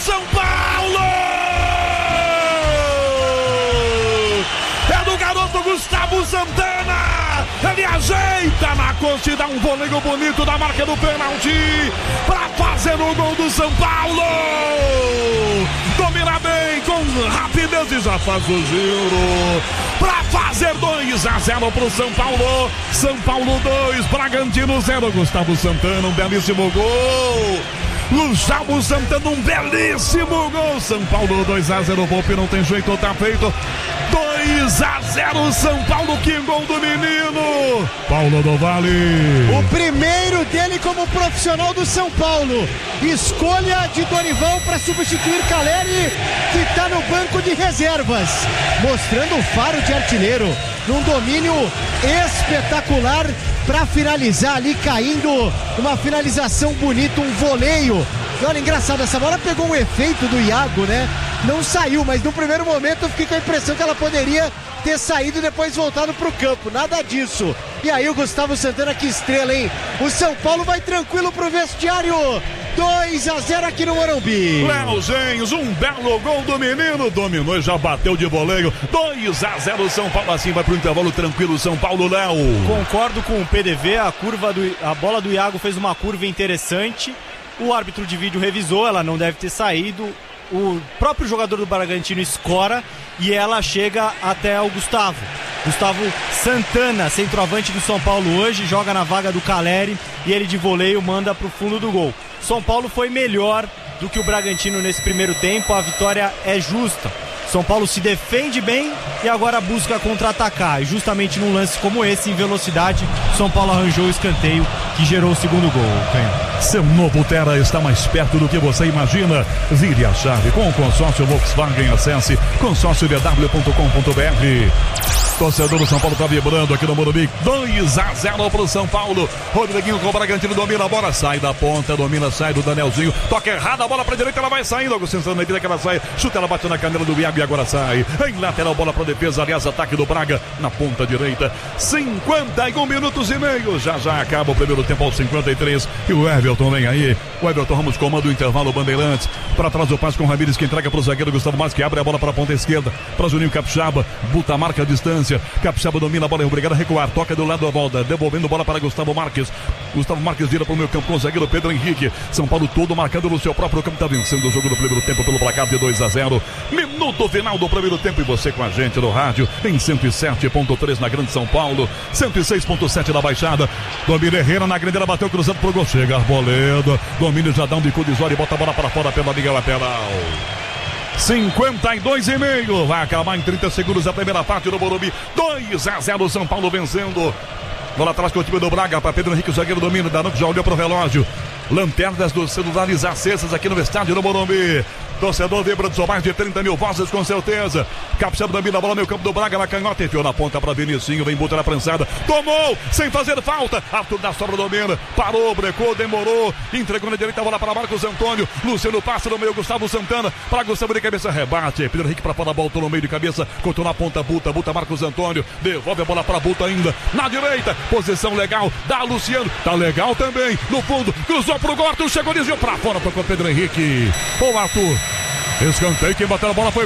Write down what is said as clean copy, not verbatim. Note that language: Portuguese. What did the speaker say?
São Paulo! É do garoto Gustavo Santana! Ele ajeita na coxa e dá um voleio bonito da marca do pênalti para fazer o gol do São Paulo! Domina bem com rapidez e já faz o giro para fazer 2-0 pro São Paulo. São Paulo 2, Bragantino 0. Gustavo Santana, um belíssimo gol. Gustavo Santana, um belíssimo gol. São Paulo 2-0, Volpe não tem jeito, tá feito. 2-0 São Paulo, que gol do menino Paulo do Vale. O primeiro dele como profissional do São Paulo. Escolha de Dorival para substituir Caleri, que está no banco de reservas, mostrando o faro de artilheiro num domínio espetacular para finalizar ali, caindo uma finalização bonita, um voleio. E olha, engraçado, essa bola pegou um efeito do Iago, né? Não saiu, mas no primeiro momento eu fiquei com a impressão que ela poderia ter saído e depois voltado pro campo. Nada disso. E aí o Gustavo Santana, que estrela, hein? O São Paulo vai tranquilo pro vestiário. 2-0 aqui no Morumbi. Léo Genhos, um belo gol do menino. Dominou e já bateu de voleio. 2-0 São Paulo. Assim vai pro intervalo tranquilo São Paulo, Léo. Concordo com o PDV. A bola do Iago fez uma curva interessante. O árbitro de vídeo revisou, ela não deve ter saído. O próprio jogador do Bragantino escora e ela chega até o Gustavo Santana, centroavante do São Paulo hoje, joga na vaga do Caleri e ele de voleio manda pro fundo do gol. São Paulo foi melhor do que o Bragantino nesse primeiro tempo, a vitória é justa. São Paulo se defende bem e agora busca contra-atacar. E justamente num lance como esse, em velocidade, São Paulo arranjou o escanteio que gerou o segundo gol. Seu novo Terra está mais perto do que você imagina. Vire a chave com o consórcio Volkswagen. Acesse consórciovw.com.br. Torcedor do São Paulo tá vibrando aqui no Morumbi. 2-0 pro São Paulo. Rodriguinho com o Bragantino, domina a bola, sai da ponta, domina, sai do Danielzinho. Toca errado, a bola pra direita, ela vai saindo. Agostinho Santana, que ela sai. Chuta, ela bate na canela do Iago e agora sai. Em lateral, bola pra defesa, aliás, ataque do Braga na ponta direita. 51 minutos e meio. Já acaba o primeiro tempo aos 53. E o Everton vem aí. O Everton Ramos comanda o intervalo, Bandeirantes. Para trás do passe com o Ramires, que entrega pro zagueiro Gustavo Marques, que abre a bola pra ponta esquerda. Pra Juninho Capixaba, buta a marca a distância. Capixaba domina a bola, é obrigado a recuar. Toca do lado da bola, devolvendo bola para Gustavo Marques. Gustavo Marques vira para o meio campo com o zagueiro Pedro Henrique. São Paulo todo marcando no seu próprio campo. Está vencendo o jogo do primeiro tempo pelo placar de 2-0. Minuto final do primeiro tempo e você com a gente no rádio em 107.3 na Grande São Paulo, 106.7 na Baixada. Domínio Herrera na grandeira, bateu cruzando pro gol. Chega Arboleda. Domínio já dá um bico de zóio e bota a bola para fora pela linha lateral. 52,5. Vai acabar em 30 segundos a primeira parte do Morumbi. 2-0 São Paulo vencendo. Bola atrás com o time do Braga para Pedro Henrique, o zagueiro domina. Danuco já olhou pro relógio. Lanternas dos celulares acesas aqui no estádio do Morumbi. Torcedor vibra, são mais de 30 mil vozes com certeza. Capixaba domina a bola no campo do Braga, na canhota, enfiou na ponta para Vinicinho, vem buta na prensada, tomou, sem fazer falta. Arthur da Sobra domina, parou, brecou, demorou, entregou na direita a bola para Marcos Antônio. Luciano passa no meio, Gustavo Santana para Gustavo de cabeça, rebate. Pedro Henrique para fora da bola, no meio de cabeça, cortou na ponta, buta Marcos Antônio, devolve a bola para Buta ainda, na direita, posição legal, dá Luciano, tá legal também, no fundo, cruzou pro Gordo, chegou, desviou para fora, tocou Pedro Henrique. Ô Arthur, escanteio, quem bateu a bola foi